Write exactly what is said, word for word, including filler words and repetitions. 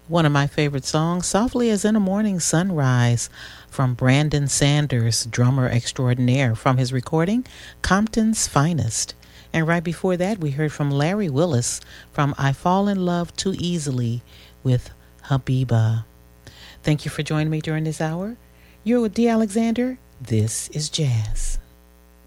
One of my favorite songs, Softly as in a Morning Sunrise, from Brandon Sanders, drummer extraordinaire, from his recording, Compton's Finest. And right before that, we heard from Larry Willis from I Fall in Love Too Easily with Habiba. Thank you for joining me during this hour. You're with D. Alexander. This is Jazz.